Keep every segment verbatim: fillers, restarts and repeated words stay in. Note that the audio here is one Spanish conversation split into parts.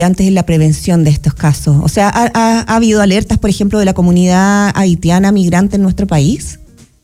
antes en la prevención de estos casos? O sea, ¿ha, ha, ha habido alertas, por ejemplo, de la comunidad haitiana migrante en nuestro país?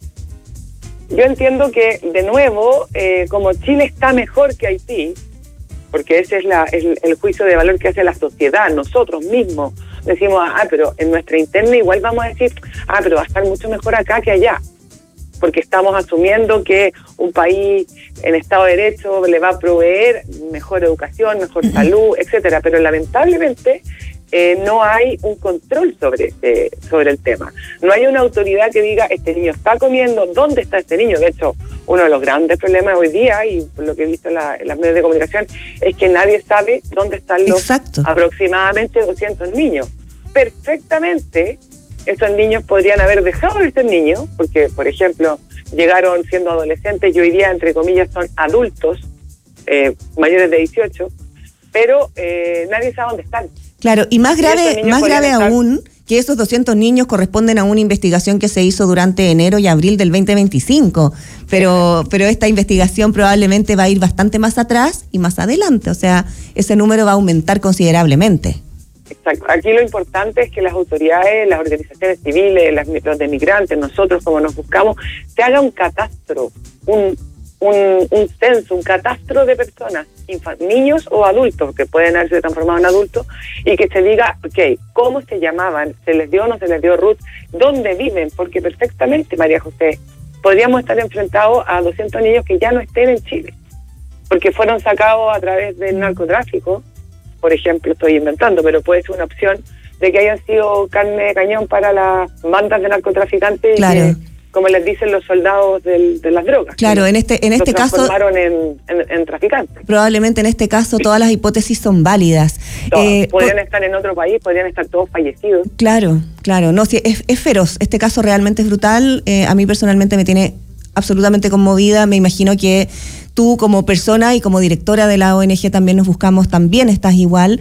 Yo entiendo que, de nuevo, eh, como Chile está mejor que Haití, porque ese es la, el, el juicio de valor que hace la sociedad, nosotros mismos decimos, ah, pero en nuestra interna igual vamos a decir, ah, pero va a estar mucho mejor acá que allá, porque estamos asumiendo que un país en Estado de Derecho le va a proveer mejor educación, mejor salud, etcétera, pero lamentablemente eh, no hay un control sobre eh, sobre el tema. No hay una autoridad que diga, este niño está comiendo, ¿dónde está este niño? De hecho, uno de los grandes problemas hoy día, y por lo que he visto en, la, en las medios de comunicación, es que nadie sabe dónde están los Exacto. aproximadamente doscientos niños. Perfectamente, estos niños podrían haber dejado de ser niños, porque, por ejemplo, llegaron siendo adolescentes y hoy día, entre comillas, son adultos, eh, mayores de dieciocho, pero eh, nadie sabe dónde están. Claro, y más grave, más grave estar... aún, que esos doscientos niños corresponden a una investigación que se hizo durante enero y abril del veinte veinticinco, pero, pero esta investigación probablemente va a ir bastante más atrás y más adelante, o sea, ese número va a aumentar considerablemente. Exacto. Aquí lo importante es que las autoridades, las organizaciones civiles, las, los de migrantes, nosotros como nos buscamos, se haga un catastro, un, un, un censo, un catastro de personas, infan, niños o adultos, que pueden haberse transformado en adultos, y que se diga, ok, ¿cómo se llamaban? ¿Se les dio o no se les dio Ruth? ¿Dónde viven? Porque perfectamente, María José, podríamos estar enfrentados a doscientos niños que ya no estén en Chile, porque fueron sacados a través del narcotráfico. Por ejemplo, estoy inventando, pero puede ser una opción de que hayan sido carne de cañón para las bandas de narcotraficantes, claro. Y que, como les dicen los soldados del, de las drogas. Claro, en este en este caso los transformaron en, en, en traficantes. Probablemente en este caso todas las hipótesis son válidas. Eh, podrían por... estar en otro país, podrían estar todos fallecidos. Claro, claro. No, sí, es, es feroz. Este caso realmente es brutal. Eh, a mí personalmente me tiene absolutamente conmovida. Me imagino que tú como persona y como directora de la O N G también nos buscamos, también estás igual.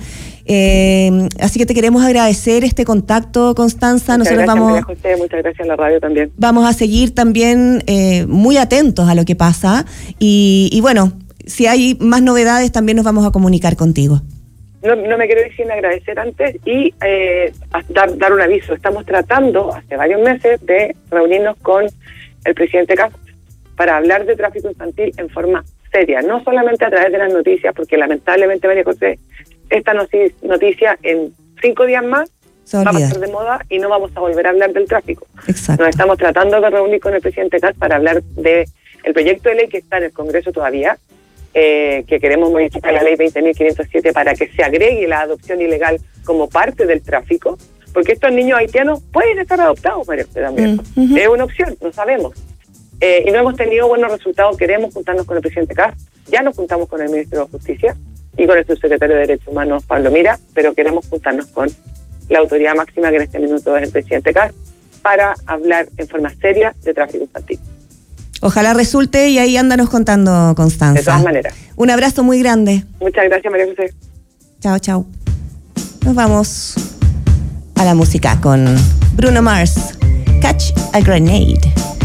Eh, así que te queremos agradecer este contacto, Constanza. Muchas Nosotros gracias, vamos, María José, muchas gracias a la radio también. Vamos a seguir también eh, muy atentos a lo que pasa y, y bueno, si hay más novedades también nos vamos a comunicar contigo. No, no me quiero ir sin agradecer antes y eh, dar, dar un aviso. Estamos tratando hace varios meses de reunirnos con el presidente Castro para hablar de tráfico infantil en forma seria, no solamente a través de las noticias, porque lamentablemente, María José, esta noticia en cinco días más va a pasar de moda y no vamos a volver a hablar del tráfico. Exacto. Nos estamos tratando de reunir con el presidente Castro para hablar de el proyecto de ley que está en el Congreso todavía, eh, que queremos modificar la ley veinte mil quinientos siete para que se agregue la adopción ilegal como parte del tráfico, porque estos niños haitianos pueden estar adoptados, María José, también. Mm-hmm. Es una opción, no sabemos. Eh, y no hemos tenido buenos resultados. Queremos juntarnos con el presidente Castro, ya nos juntamos con el ministro de Justicia y con el subsecretario de Derechos Humanos, Pablo Mira, pero queremos juntarnos con la autoridad máxima, que en este minuto es el presidente Castro, para hablar en forma seria de tráfico infantil. Ojalá resulte y ahí andanos contando, Constanza. De todas maneras. Un abrazo muy grande. Muchas gracias, María José. Chao, chao. Nos vamos a la música con Bruno Mars, Catch a Grenade.